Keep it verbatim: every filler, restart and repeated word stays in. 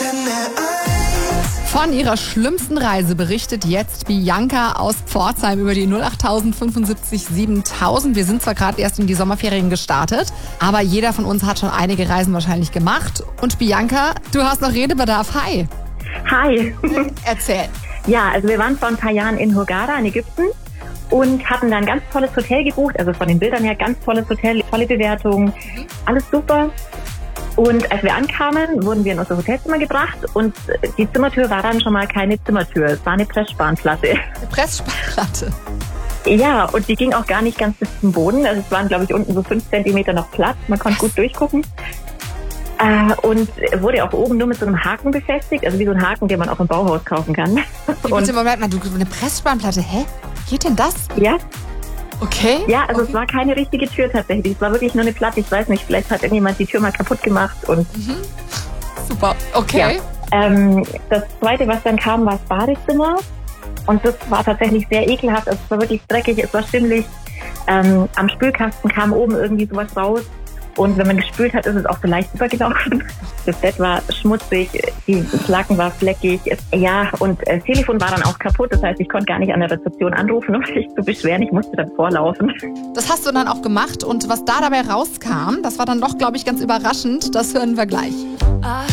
Von ihrer schlimmsten Reise berichtet jetzt Bianca aus Pforzheim über die null acht fünf sieben siebentausend. Wir sind zwar gerade erst in die Sommerferien gestartet, aber jeder von uns hat schon einige Reisen wahrscheinlich gemacht. Und Bianca, du hast noch Redebedarf. Hi. Hi. Erzähl. Ja, also wir waren vor ein paar Jahren in Hurghada in Ägypten und hatten da ein ganz tolles Hotel gebucht. Also von den Bildern her ganz tolles Hotel, tolle Bewertungen, alles super. Und als wir ankamen, wurden wir in unser Hotelzimmer gebracht und die Zimmertür war dann schon mal keine Zimmertür. Es war eine Pressspanplatte. Eine Pressspanplatte? Ja, und die ging auch gar nicht ganz bis zum Boden. Also es waren, glaube ich, unten so fünf Zentimeter noch Platz. Man konnte gut durchgucken. Äh, und wurde auch oben nur mit so einem Haken befestigt. Also wie so ein Haken, den man auch im Bauhaus kaufen kann. Wie, bitte, Moment mal, du, eine Pressspanplatte, hä? Geht denn das? Ja. Okay. Ja, also okay. Es war keine richtige Tür tatsächlich. Es war wirklich nur eine Platte. Ich weiß nicht, vielleicht hat irgendjemand die Tür mal kaputt gemacht. Und mhm. Super, okay. Ja. Ähm, das Zweite, was dann kam, war das Badezimmer. Und das war tatsächlich sehr ekelhaft. Also es war wirklich dreckig, es war schimmlig. Ähm, am Spülkasten kam oben irgendwie sowas raus. Und wenn man gespült hat, ist es auch so leicht übergelaufen. Das Bett war schmutzig, die Laken war fleckig. Ja, und das Telefon war dann auch kaputt. Das heißt, ich konnte gar nicht an der Rezeption anrufen, um mich zu beschweren. Ich musste dann vorlaufen. Das hast du dann auch gemacht. Und was da dabei rauskam, das war dann doch, glaube ich, ganz überraschend. Das hören wir gleich.